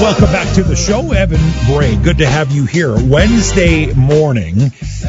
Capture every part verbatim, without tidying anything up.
Welcome back to the show. Evan Bray, good to have you here. Wednesday morning.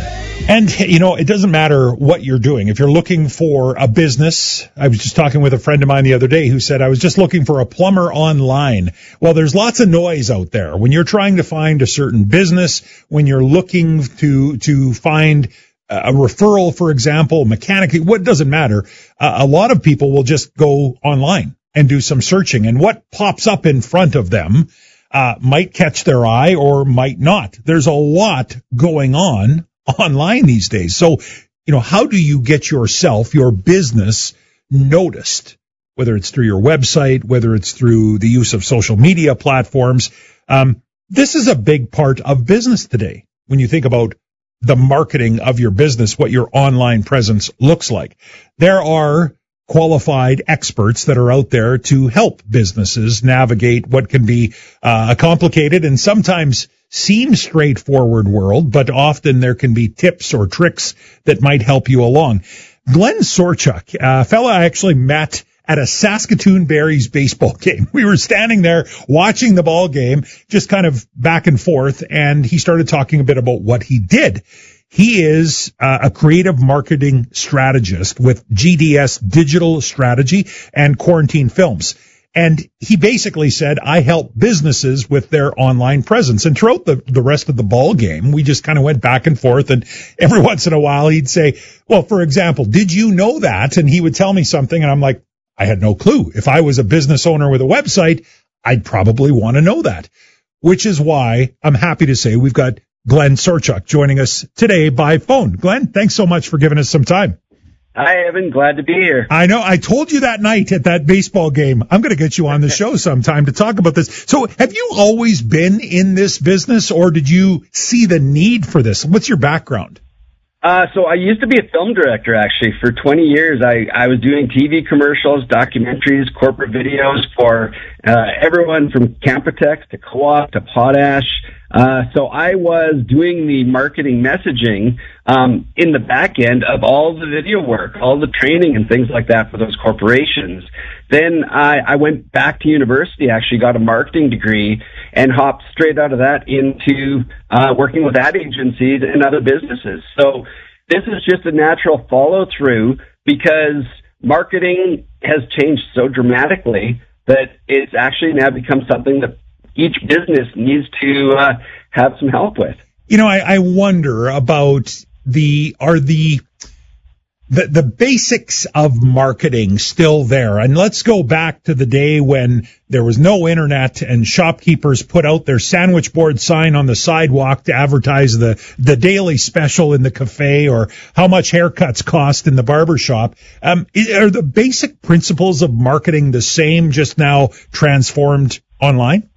And, you know, it doesn't matter what you're doing. If you're looking for a business, I was just talking with a friend of mine the other day who said, I was just looking for a plumber online. Well, there's lots of noise out there. When you're trying to find a certain business, when you're looking to, to find a referral, for example, mechanic, what doesn't matter. Uh, a lot of people will just go online and do some searching, and what pops up in front of them uh, might catch their eye or might not. There's a lot going on online these days. So, you know, how do you get yourself, your business noticed, whether it's through your website, whether it's through the use of social media platforms? Um, this is a big part of business today. When you think about the marketing of your business, what your online presence looks like, there are qualified experts that are out there to help businesses navigate what can be uh, a complicated and sometimes seem straightforward world, but often there can be tips or tricks that might help you along. Glenn Sorchuk, a fella I actually met at a Saskatoon Berries baseball game. We were standing there watching the ball game, just kind of back and forth, and he started talking a bit about what he did. He is uh, a creative marketing strategist with G D S Digital Strategy and Quarantine Films. And he basically said, I help businesses with their online presence. And throughout the, the rest of the ball game, we just kind of went back and forth. And every once in a while, he'd say, well, for example, did you know that? And he would tell me something, and I'm like, I had no clue. If I was a business owner with a website, I'd probably want to know that, which is why I'm happy to say we've got Glenn Sorchuk joining us today by phone. Glenn, thanks so much for giving us some time. Hi, Evan. Glad to be here. I know. I told you that night at that baseball game, I'm going to get you on the show sometime to talk about this. So have you always been in this business, or did you see the need for this? What's your background? Uh, so I used to be a film director, actually. For twenty years, I, I was doing T V commercials, documentaries, corporate videos for uh, everyone from Campotex to Co-op to Potash. Uh, so I was doing the marketing messaging um, in the back end of all the video work, all the training and things like that for those corporations. Then I, I went back to university, actually got a marketing degree, and hopped straight out of that into uh, working with ad agencies and other businesses. So this is just a natural follow-through because marketing has changed so dramatically that it's actually now become something that each business needs to uh, have some help with. You know, I, I wonder about the, are the, the, the basics of marketing still there? And let's go back to the day when there was no internet and shopkeepers put out their sandwich board sign on the sidewalk to advertise the, the daily special in the cafe or how much haircuts cost in the barber shop. Um, are the basic principles of marketing the same, just now transformed online?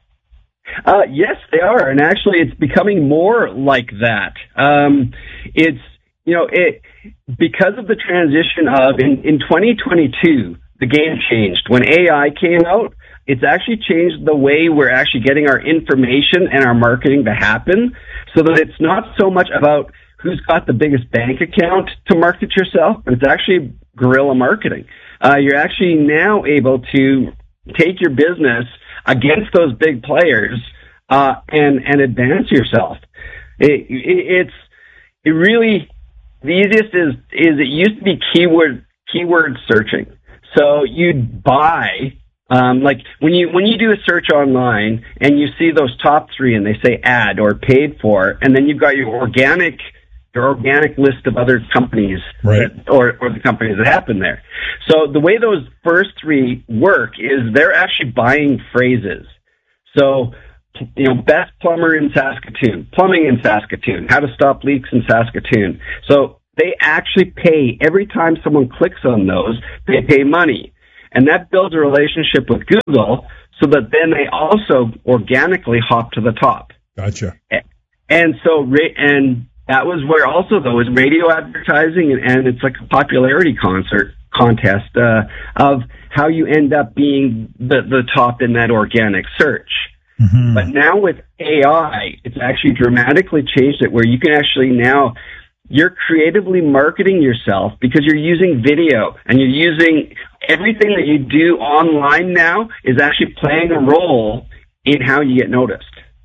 Uh, yes, they are. And actually, it's becoming more like that. Um, it's, you know, it, because of the transition of, in, in twenty twenty-two, the game changed. When A I came out, it's actually changed the way we're actually getting our information and our marketing to happen, so that it's not so much about who's got the biggest bank account to market yourself, but it's actually guerrilla marketing. Uh, you're actually now able to take your business against those big players uh, and and advance yourself. It, it, it's it really the easiest is is it used to be keyword keyword searching. So you'd buy um, like when you when you do a search online and you see those top three and they say ad or paid for, and then you've got your organic your organic list of other companies, right, that, or or the companies that happen there. So the way those first three work is they're actually buying phrases. So, you know, best plumber in Saskatoon, plumbing in Saskatoon, how to stop leaks in Saskatoon. So they actually pay every time someone clicks on those, they pay money. And that builds a relationship with Google so that then they also organically hop to the top. Gotcha. And so, and that was where also, though, is radio advertising, and, and it's like a popularity concert contest uh, of how you end up being the, the top in that organic search. Mm-hmm. But now with A I, it's actually dramatically changed it where you can actually now, you're creatively marketing yourself because you're using video and you're using everything that you do online now is actually playing a role in how you get noticed.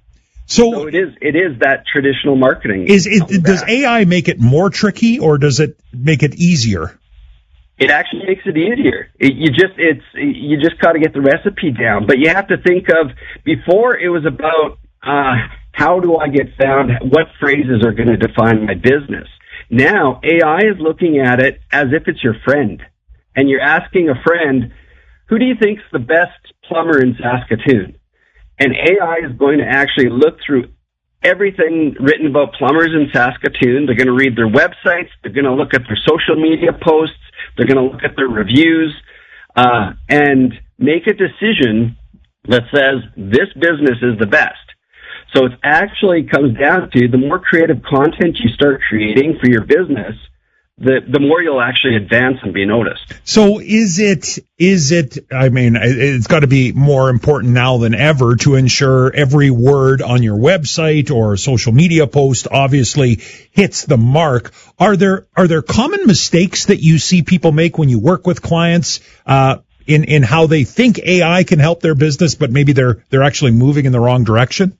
So, so it is it is that traditional marketing. Is it, does A I make it more tricky, or does it make it easier? It actually makes it easier. It, you just it's you just got to get the recipe down. But you have to think of, before it was about uh, how do I get found? What phrases are going to define my business? Now A I is looking at it as if it's your friend, and you're asking a friend, who do you think's the best plumber in Saskatoon? And A I is going to actually look through everything written about plumbers in Saskatoon. They're going to read their websites. They're going to look at their social media posts. They're going to look at their reviews uh, and make a decision that says this business is the best. So it actually comes down to, the more creative content you start creating for your business, the the more you'll actually advance and be noticed. So is it, is it, I mean, it's got to be more important now than ever to ensure every word on your website or social media post obviously hits the mark. Are there, are there common mistakes that you see people make when you work with clients, uh, in, in how they think A I can help their business, but maybe they're, they're actually moving in the wrong direction?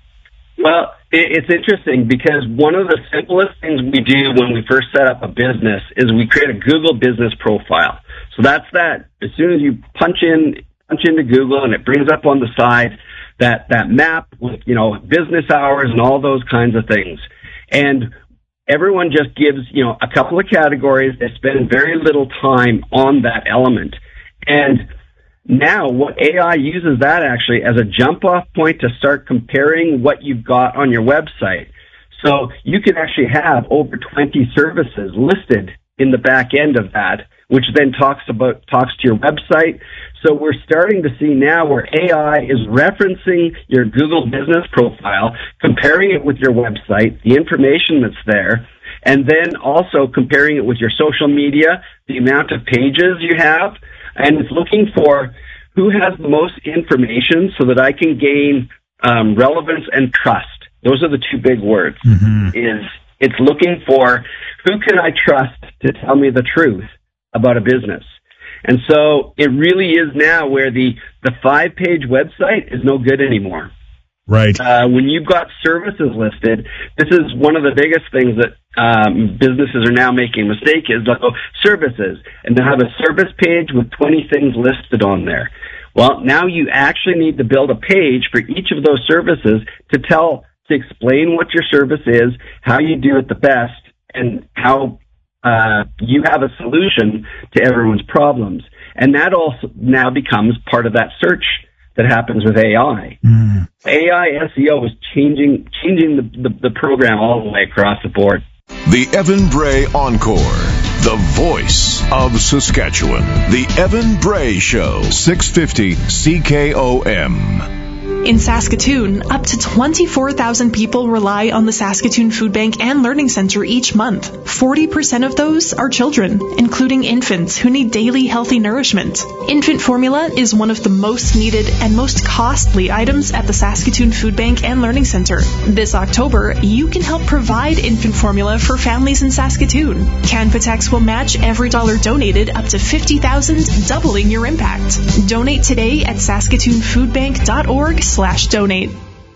Well, it's interesting because one of the simplest things we do when we first set up a business is we create a Google business profile. So that's that. As soon as you punch in, punch into Google, and it brings up on the side that, that map with, you know, business hours and all those kinds of things. And everyone just gives, you know, a couple of categories. They spend very little time on that element. And now, what A I uses that actually as a jump-off point to start comparing what you've got on your website. So you can actually have over twenty services listed in the back end of that, which then talks about talks to your website. So we're starting to see now where A I is referencing your Google business profile, comparing it with your website, the information that's there, and then also comparing it with your social media, the amount of pages you have. And it's looking for who has the most information so that I can gain um, relevance and trust. Those are the two big words. Mm-hmm. Is it's looking for who can I trust to tell me the truth about a business. And so it really is now where the, the five-page website is no good anymore. Right. Uh, when you've got services listed, this is one of the biggest things that um, businesses are now making a mistake is like, oh, services, and they'll have a service page with twenty things listed on there. Well, now you actually need to build a page for each of those services to tell, to explain what your service is, how you do it the best, and how uh, you have a solution to everyone's problems. And that also now becomes part of that search that happens with A I. Mm. A I S E O is changing changing the, the, the program all the way across the board. The Evan Bray Encore, the voice of Saskatchewan. The Evan Bray Show, six fifty C K O M. In Saskatoon, up to twenty-four thousand people rely on the Saskatoon Food Bank and Learning Centre each month. forty percent of those are children, including infants who need daily healthy nourishment. Infant formula is one of the most needed and most costly items at the Saskatoon Food Bank and Learning Centre. This October, you can help provide infant formula for families in Saskatoon. Canpotex will match every dollar donated up to fifty thousand dollars, doubling your impact. Donate today at saskatoon food bank dot org slash donate.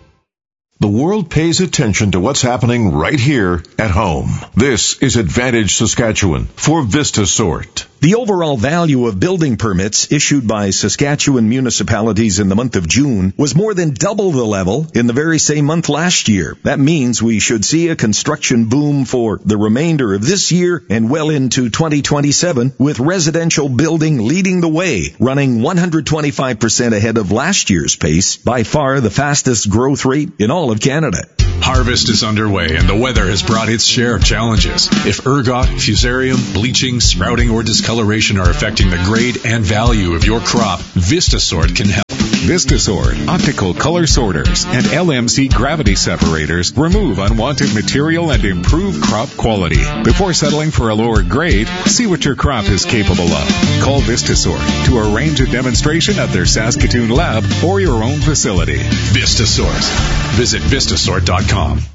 The world pays attention to what's happening right here at home. This is Advantage Saskatchewan for VistaSort. The overall value of building permits issued by Saskatchewan municipalities in the month of June was more than double the level in the very same month last year. That means we should see a construction boom for the remainder of this year and well into twenty twenty-seven, with residential building leading the way, running one hundred twenty-five percent ahead of last year's pace, by far the fastest growth rate in all of Canada. Harvest is underway and the weather has brought its share of challenges. If ergot, fusarium, bleaching, sprouting, or discoloration are affecting the grade and value of your crop, VistaSort can help. VistaSort optical color sorters and L M C gravity separators remove unwanted material and improve crop quality. Before settling for a lower grade, see what your crop is capable of. Call VistaSort to arrange a demonstration at their Saskatoon lab or your own facility. VistaSort. Visit vistasort dot com.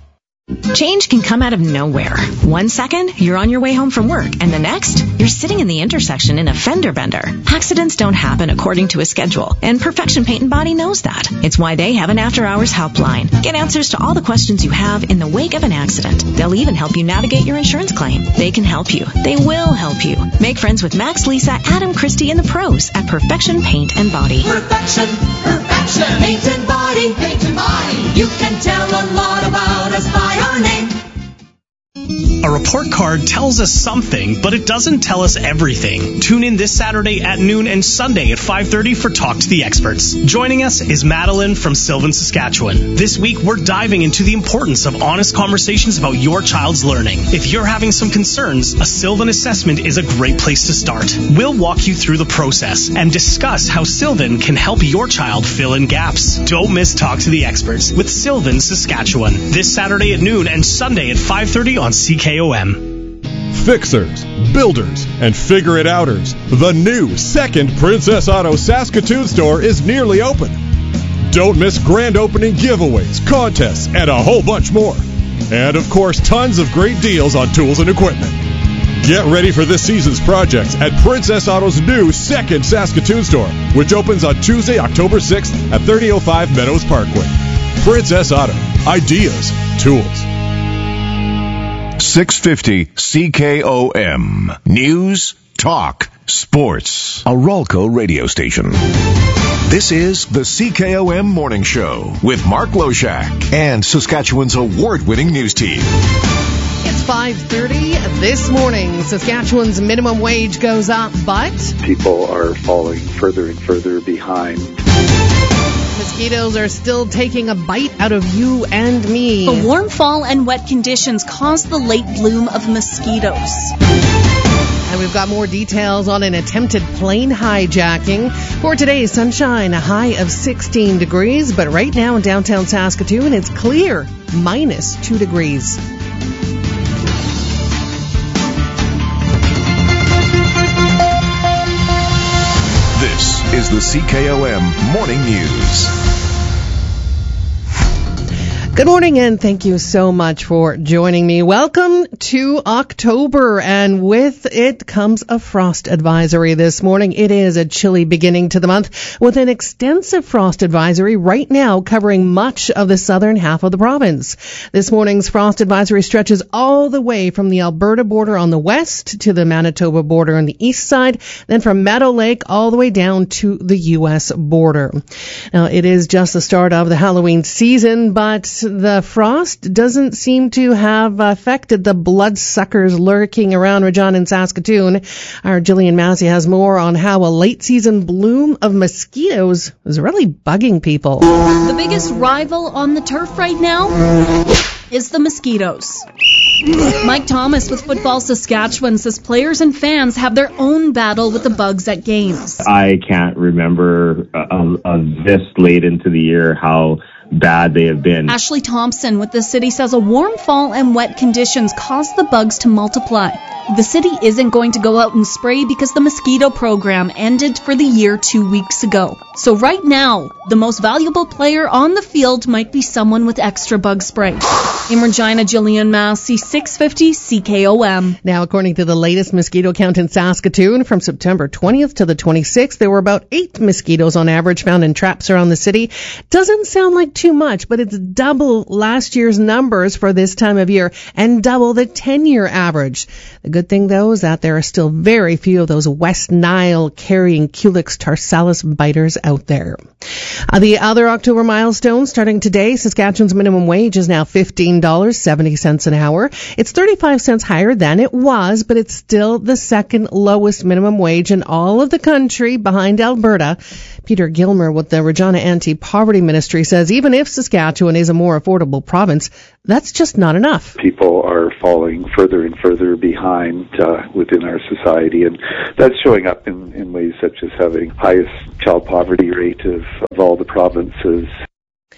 Change can come out of nowhere. One second, you're on your way home from work, and the next, you're sitting in the intersection in a fender bender. Accidents don't happen according to a schedule, and Perfection Paint and Body knows that. It's why they have an after-hours helpline. Get answers to all the questions you have in the wake of an accident. They'll even help you navigate your insurance claim. They can help you. They will help you. Make friends with Max, Lisa, Adam, Christy, and the pros at Perfection Paint and Body. Perfection, Perfection, Paint and Body, Paint and Body. You can tell a lot about us by our name. A report card tells us something, but it doesn't tell us everything. Tune in this Saturday at noon and Sunday at five thirty for Talk to the Experts. Joining us is Madeline from Sylvan, Saskatchewan. This week, we're diving into the importance of honest conversations about your child's learning. If you're having some concerns, a Sylvan assessment is a great place to start. We'll walk you through the process and discuss how Sylvan can help your child fill in gaps. Don't miss Talk to the Experts with Sylvan, Saskatchewan. This Saturday at noon and Sunday at five thirty on C K O M. Fixers, builders, and figure-it-outers. The new second Princess Auto Saskatoon store is nearly open. Don't miss grand opening giveaways, contests, and a whole bunch more. And, of course, tons of great deals on tools and equipment. Get ready for this season's projects at Princess Auto's new second Saskatoon store, which opens on Tuesday, October sixth at thirty oh five Meadows Parkway. Princess Auto. Ideas. Tools. six fifty C K O M. News, talk, sports. A Ralco radio station. This is the C K O M Morning Show with Mark Loshak and Saskatchewan's award-winning news team. It's five thirty this morning. Saskatchewan's minimum wage goes up, but people are falling further and further behind. Mosquitoes are still taking a bite out of you and me. The warm fall and wet conditions caused the late bloom of mosquitoes. And we've got more details on an attempted plane hijacking. For today, sunshine, a high of sixteen degrees, but right now in downtown Saskatoon, it's clear, minus two degrees. This is the C K O M Morning News. Good morning, and thank you so much for joining me. Welcome to October, and with it comes a frost advisory this morning. It is a chilly beginning to the month with an extensive frost advisory right now covering much of the southern half of the province. This morning's frost advisory stretches all the way from the Alberta border on the west to the Manitoba border on the east side, then from Meadow Lake all the way down to the U S border. Now, it is just the start of the Halloween season, but the frost doesn't seem to have affected the bloodsuckers lurking around Regina and Saskatoon. Our Jillian Massey has more on how a late-season bloom of mosquitoes is really bugging people. The biggest rival on the turf right now is the mosquitoes. Mike Thomas with Football Saskatchewan says players and fans have their own battle with the bugs at games. I can't remember uh, uh, this late into the year how bad they have been. Ashley Thompson with the city says a warm fall and wet conditions cause the bugs to multiply. The city isn't going to go out and spray because the mosquito program ended for the year two weeks ago. So right now, the most valuable player on the field might be someone with extra bug spray. In Regina, Jillian Massey, six fifty C K O M. Now, according to the latest mosquito count in Saskatoon, from September twentieth to the twenty-sixth, there were about eight mosquitoes on average found in traps around the city. Doesn't sound like too much, but it's double last year's numbers for this time of year and double the ten-year average. The good thing, though, is that there are still very few of those West Nile carrying Culex tarsalis biters out there. Uh, the other October milestone starting today, Saskatchewan's minimum wage is now fifteen dollars and seventy cents an hour. It's thirty-five cents higher than it was, but it's still the second lowest minimum wage in all of the country behind Alberta. Peter Gilmer with the Regina Anti-Poverty Ministry says even if Saskatchewan is a more affordable province, that's just not enough. People are falling further and further behind uh, within our society, and that's showing up in, in ways such as having highest child poverty rate of, of all the provinces.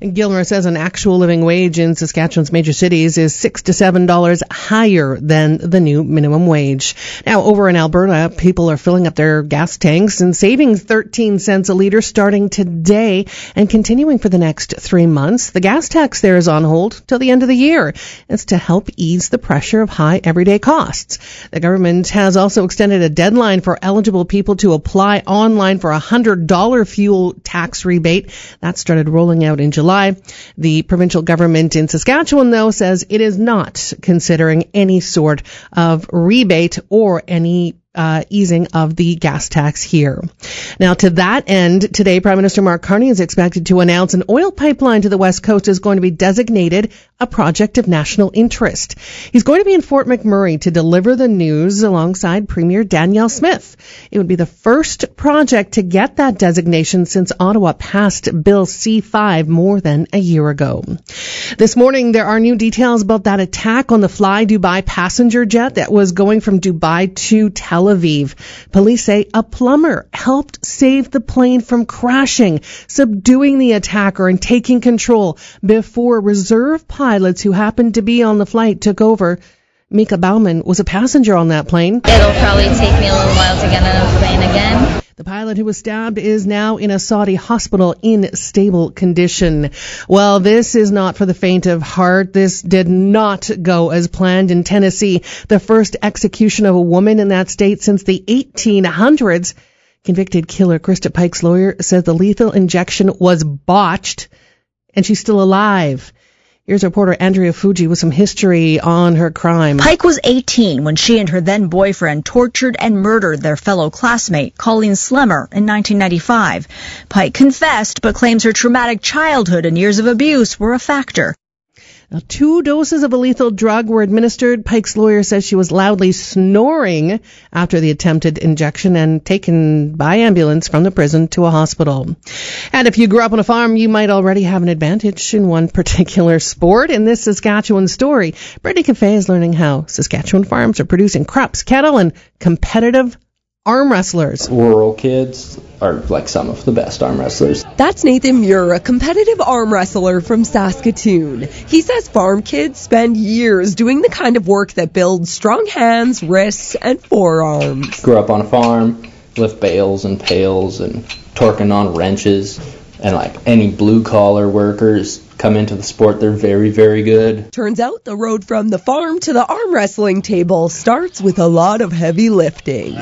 Gilmer says an actual living wage in Saskatchewan's major cities is six to seven dollars higher than the new minimum wage. Now, over in Alberta, people are filling up their gas tanks and saving thirteen cents a litre starting today and continuing for the next three months. The gas tax there is on hold till the end of the year. It's to help ease the pressure of high everyday costs. The government has also extended a deadline for eligible people to apply online for a one hundred dollars fuel tax rebate. That started rolling out in July. The provincial government in Saskatchewan, though, says it is not considering any sort of rebate or any Uh, easing of the gas tax here. Now, to that end, today, Prime Minister Mark Carney is expected to announce an oil pipeline to the West Coast is going to be designated a project of national interest. He's going to be in Fort McMurray to deliver the news alongside Premier Danielle Smith. It would be the first project to get that designation since Ottawa passed Bill C five more than a year ago. This morning, there are new details about that attack on the Fly Dubai passenger jet that was going from Dubai to Tel Aviv. Police say a plumber helped save the plane from crashing, subduing the attacker and taking control before reserve pilots who happened to be on the flight took over. Mika Bauman was a passenger on that plane. It'll probably take me a little while to get on a plane again. The pilot who was stabbed is now in a Saudi hospital in stable condition. Well, this is not for the faint of heart. This did not go as planned in Tennessee. The first execution of a woman in that state since the eighteen hundreds. Convicted killer Krista Pike's lawyer says the lethal injection was botched and she's still alive. Here's reporter Andrea Fuji with some history on her crime. Pike was eighteen when she and her then-boyfriend tortured and murdered their fellow classmate, Colleen Slemmer, in nineteen ninety-five. Pike confessed, but claims her traumatic childhood and years of abuse were a factor. Now, two doses of a lethal drug were administered. Pike's lawyer says she was loudly snoring after the attempted injection and taken by ambulance from the prison to a hospital. And if you grew up on a farm, you might already have an advantage in one particular sport. In this Saskatchewan story, Brittany Cafe is learning how Saskatchewan farms are producing crops, cattle, and competitive arm wrestlers. Rural kids are like some of the best arm wrestlers. That's Nathan Muir, a competitive arm wrestler from Saskatoon. He says farm kids spend years doing the kind of work that builds strong hands, wrists, and forearms. Grew up on a farm, lift bales and pails and torquing on wrenches. And like any blue-collar workers come into the sport, they're very, very good. Turns out the road from the farm to the arm wrestling table starts with a lot of heavy lifting.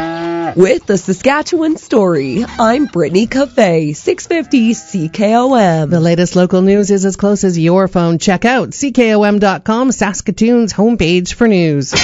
With the Saskatchewan Story, I'm Brittany Cafe, six fifty C K O M. The latest local news is as close as your phone. Check out C K O M dot com, Saskatoon's homepage for news.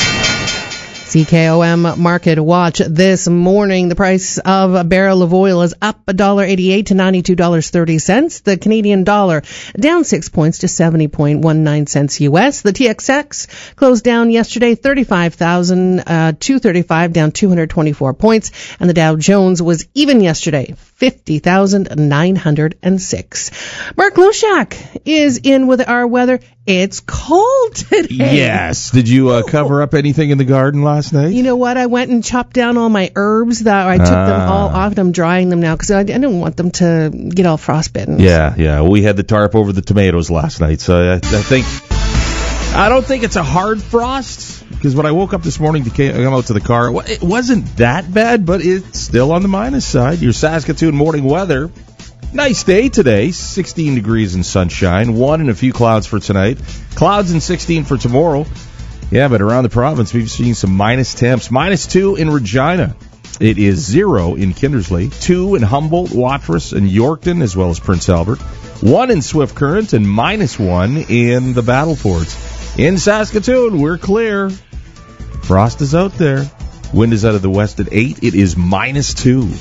C K O M Market Watch this morning. The price of a barrel of oil is up one dollar eighty-eight to ninety-two dollars and thirty cents. The Canadian dollar down six points to seventy point one nine cents U S. The T X X closed down yesterday thirty-five thousand two hundred thirty-five, down two hundred twenty-four points. And the Dow Jones was even yesterday, fifty thousand nine hundred six. Mark Loshak is in with our weather. It's cold today. Yes. Did you uh, cover up anything in the garden last night? You know what? I went and chopped down all my herbs. That I took ah. them all off and I'm drying them now because I, I didn't want them to get all frostbitten. Yeah, yeah. We had the tarp over the tomatoes last night, so I, I think I don't think it's a hard frost because when I woke up this morning to come out to the car, it wasn't that bad, but it's still on the minus side. Your Saskatoon morning weather. Nice day today, sixteen degrees and sunshine, one and a few clouds for tonight, clouds and sixteen for tomorrow. Yeah, but around the province, we've seen some minus temps, minus two in Regina. It is zero in Kindersley, two in Humboldt, Watrous, and Yorkton, as well as Prince Albert, one in Swift Current, and minus one in the Battlefords. In Saskatoon, we're clear. Frost is out there. Wind is out of the west at eight. It is minus two.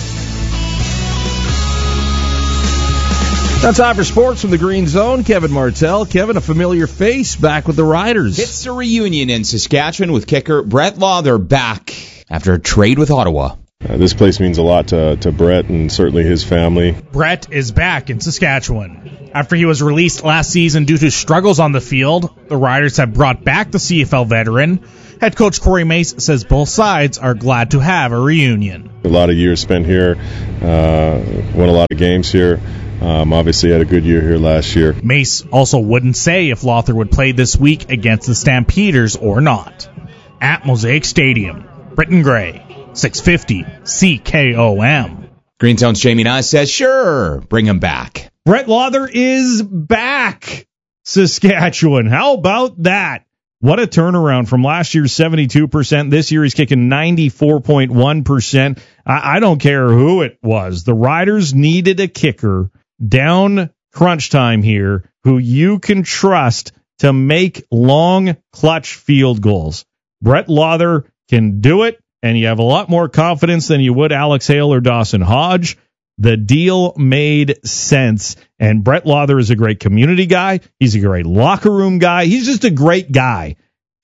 Now time for sports from the Green Zone. Kevin Martell. Kevin, a familiar face, back with the Riders. It's a reunion in Saskatchewan with kicker Brett Law. They're back after a trade with Ottawa. Uh, this place means a lot to, to Brett and certainly his family. Brett is back in Saskatchewan. After he was released last season due to struggles on the field, the Riders have brought back the C F L veteran. Head coach Corey Mace says both sides are glad to have a reunion. A lot of years spent here, uh, won a lot of games here. Um, obviously had a good year here last year. Mace also wouldn't say if Lothar would play this week against the Stampeders or not. At Mosaic Stadium, Britton Gray, six fifty C K O M. Greentown's Jamie Nye says, sure, bring him back. Brett Lothar is back, Saskatchewan. How about that? What a turnaround from last year's seventy-two percent. This year he's kicking ninety-four point one percent. I, I don't care who it was. The Riders needed a kicker down crunch time here who you can trust to make long clutch field goals. Brett Lothar can do it, and you have a lot more confidence than you would Alex Hale or Dawson Hodge. The deal made sense, and Brett Lothar is a great community guy. He's a great locker room guy. He's just a great guy.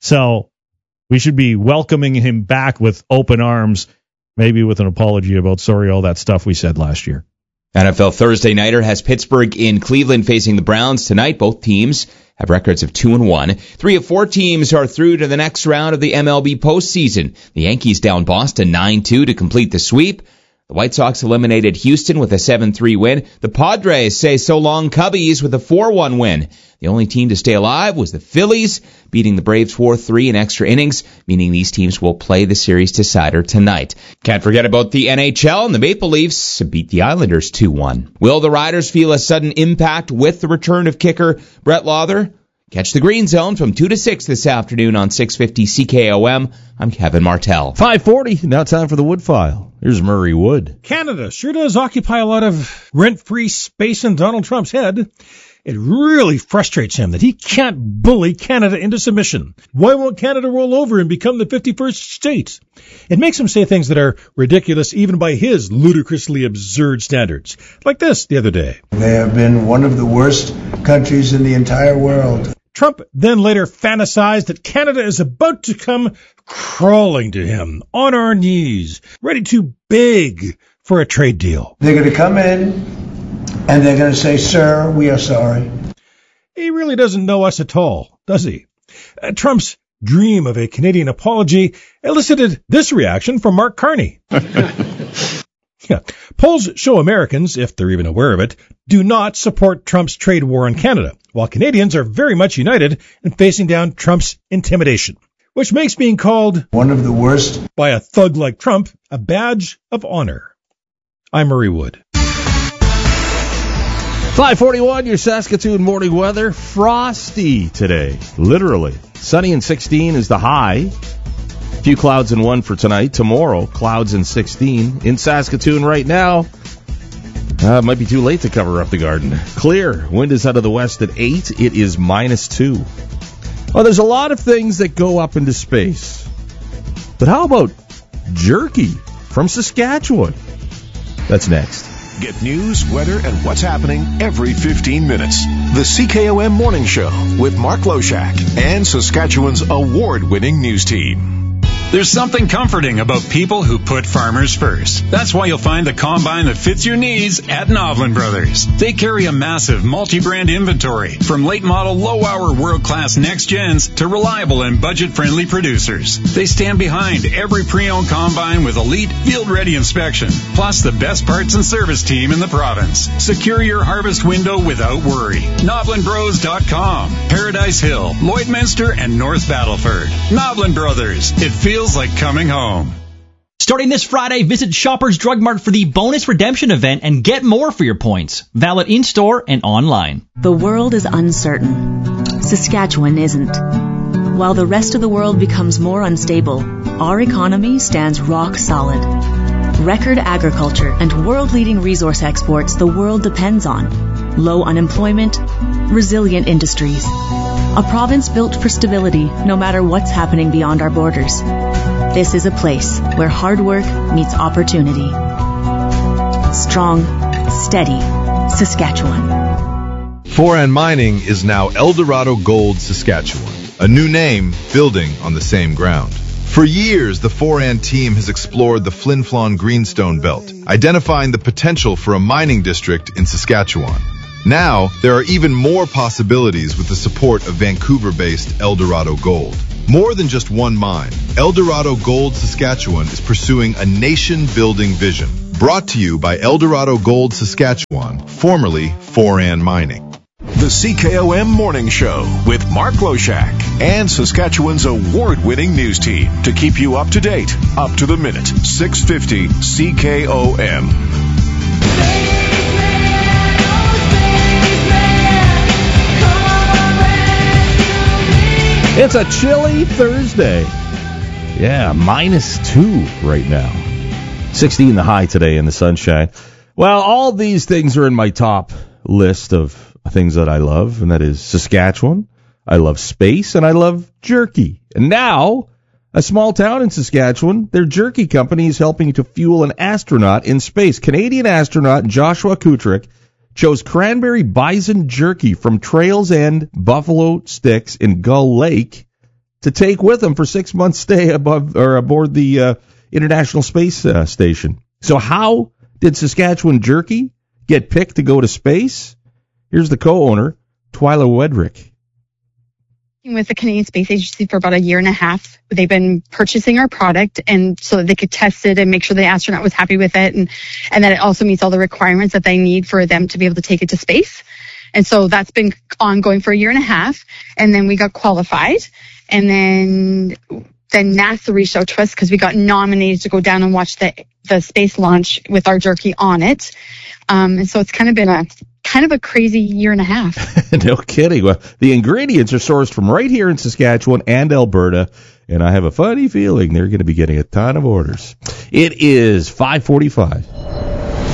So we should be welcoming him back with open arms, maybe with an apology about sorry all that stuff we said last year. N F L Thursday Nighter has Pittsburgh in Cleveland facing the Browns tonight. Both teams have records of two and one. Three of four teams are through to the next round of the M L B postseason. The Yankees down Boston nine two to complete the sweep. The White Sox eliminated Houston with a seven three win. The Padres say so long Cubbies with a four one win. The only team to stay alive was the Phillies, beating the Braves four three in extra innings, meaning these teams will play the series decider tonight. Can't forget about the N H L, and the Maple Leafs beat the Islanders two one. Will the Riders feel a sudden impact with the return of kicker Brett Lothar? Catch the Green Zone from two to six this afternoon on six fifty C K O M. I'm Kevin Martell. five forty, now time for the Wood File. Here's Murray Wood. Canada sure does occupy a lot of rent-free space in Donald Trump's head. It really frustrates him that he can't bully Canada into submission. Why won't Canada roll over and become the fifty-first state? It makes him say things that are ridiculous even by his ludicrously absurd standards. Like this the other day. They have been one of the worst countries in the entire world. Trump then later fantasized that Canada is about to come crawling to him on our knees, ready to beg for a trade deal. They're going to come in and they're going to say, sir, we are sorry. He really doesn't know us at all, does he? Uh, Trump's dream of a Canadian apology elicited this reaction from Mark Carney. Yeah. Polls show Americans, if they're even aware of it, do not support Trump's trade war on Canada, while Canadians are very much united in facing down Trump's intimidation, which makes being called one of the worst by a thug like Trump a badge of honor. I'm Murray Wood. five forty-one, your Saskatoon morning weather. Frosty today, literally. Sunny and sixteen is the high. A few clouds and one for tonight. Tomorrow, clouds and sixteen. In Saskatoon right now, uh, it might be too late to cover up the garden. Clear. Wind is out of the west at eight. It is minus two. Well, there's a lot of things that go up into space. But how about jerky from Saskatchewan? That's next. Get news, weather, and what's happening every fifteen minutes. The C K O M Morning Show with Mark Loshak and Saskatchewan's award-winning news team. There's something comforting about people who put farmers first. That's why you'll find the combine that fits your needs at Novlin Brothers. They carry a massive multi-brand inventory, from late-model, low-hour, world-class next-gens to reliable and budget-friendly producers. They stand behind every pre-owned combine with elite, field-ready inspection, plus the best parts and service team in the province. Secure your harvest window without worry. Novlin Bros dot com, Paradise Hill, Lloydminster, and North Battleford. Novlin Brothers. It feels like coming home. Starting this Friday, visit Shoppers Drug Mart for the bonus redemption event and get more for your points. Valid in-store and online. The world is uncertain. Saskatchewan isn't. While the rest of the world becomes more unstable, our economy stands rock solid. Record agriculture and world-leading resource exports the world depends on. Low unemployment, resilient industries. A province built for stability no matter what's happening beyond our borders. This is a place where hard work meets opportunity. Strong, steady, Saskatchewan. Foran Mining is now Eldorado Gold Saskatchewan, a new name building on the same ground. For years, the Foran team has explored the Flin Flon Greenstone Belt, identifying the potential for a mining district in Saskatchewan. Now, there are even more possibilities with the support of Vancouver-based Eldorado Gold. More than just one mine, Eldorado Gold Saskatchewan is pursuing a nation-building vision. Brought to you by Eldorado Gold Saskatchewan, formerly Foran Mining. The C K O M Morning Show with Mark Loshak and Saskatchewan's award-winning news team to keep you up to date, up to the minute. six fifty C K O M. It's a chilly Thursday. Yeah, minus two right now. sixteen the high today in the sunshine. Well, all these things are in my top list of things that I love, and that is Saskatchewan. I love space, and I love jerky. And now, a small town in Saskatchewan, their jerky company is helping to fuel an astronaut in space. Canadian astronaut Joshua Kutrick chose cranberry bison jerky from Trails End Buffalo Sticks in Gull Lake to take with him for six months stay above or aboard the uh, International Space uh, Station. So how did Saskatchewan jerky get picked to go to space? Here's the co-owner, Twyla Wedrick. With the Canadian Space Agency for about a year and a half. They've been purchasing our product and so that they could test it and make sure the astronaut was happy with it, and, and that it also meets all the requirements that they need for them to be able to take it to space. And so that's been ongoing for a year and a half. And then we got qualified. And then then NASA reached out to us because we got nominated to go down and watch the the space launch with our jerky on it. Um, and so it's kind of been a kind of a crazy year and a half. No kidding. Well, the ingredients are sourced from right here in Saskatchewan and Alberta, and I have a funny feeling they're going to be getting a ton of orders. It is five forty-five.